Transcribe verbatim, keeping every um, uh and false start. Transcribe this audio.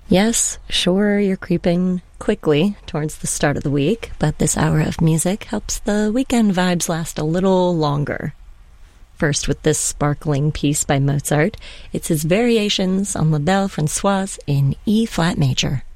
Yes, sure, you're creeping quickly towards the start of the week, but this hour of music helps the weekend vibes last a little longer. First, with this sparkling piece by Mozart, it's his Variations on La Belle Françoise in E-flat major.